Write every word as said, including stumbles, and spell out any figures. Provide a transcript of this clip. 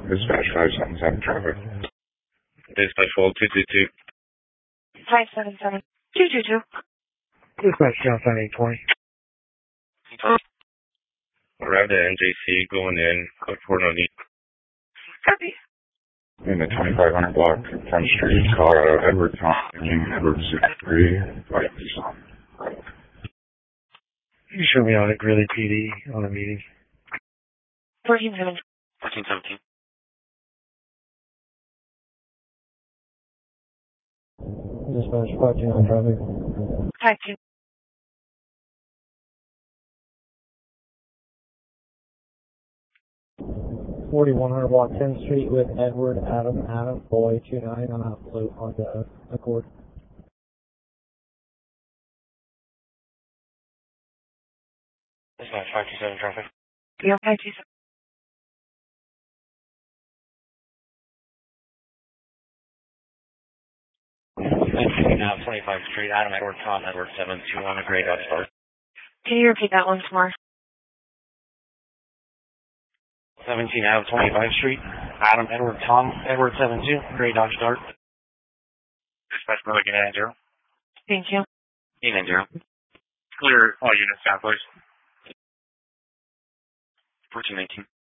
Dispatch five seven seven traffic. Dispatch hold two two two. five seven seven two two two. Dispatch John eight twenty. Arrived at N J C, going in, code four no need. Copy. In the twenty-five hundred block, Front Street, Colorado, Edward Thompson, Edward six three, five two. You show me on it, Greeley P D, on a meeting. fourteen seventeen. fourteen seventeen. Dispatch five two nine traffic. five two. forty-one hundred block tenth Street with Edward Adam Adam Boy two nine on a float on the Accord. Dispatch five two seven traffic. Yeah, five two seven. Now twenty-five Street, Adam Edward Tom Edward seven two one, a gray Dodge Dart. Can you repeat that once more? seventeen out of twenty-five Street, Adam Edward Tom Edward seven two, gray Dodge Dart. Dispatch Milligan eight zero. Thank you. eight nine zero. Clear all units down, please. fourteen nineteen.